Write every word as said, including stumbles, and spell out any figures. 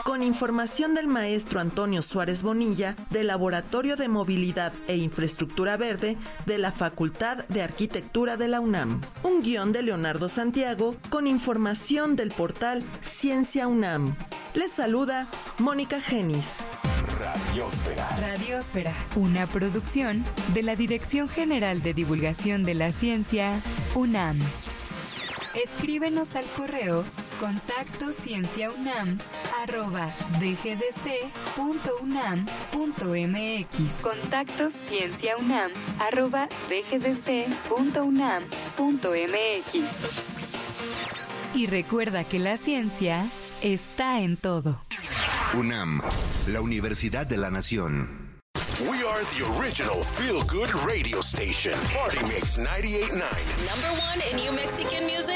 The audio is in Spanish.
con información del maestro Antonio Suárez Bonilla del Laboratorio de Movilidad e Infraestructura Verde de la Facultad de Arquitectura de la UNAM. Un guión de Leonardo Santiago con información del portal Ciencia UNAM. Les saluda Mónica Genis. Radiósfera. Radiósfera, una producción de la Dirección General de Divulgación de la Ciencia, UNAM. Escríbenos al correo contacto cienciaunam arroba dgdc.unam.mx. Contacto cienciaunam arroba dgdc.unam.mx. Y recuerda que la ciencia está en todo. UNAM, la Universidad de la Nación. We are the original feel-good radio station. Party Mix ninety-eight point nine. Number one in New Mexican music.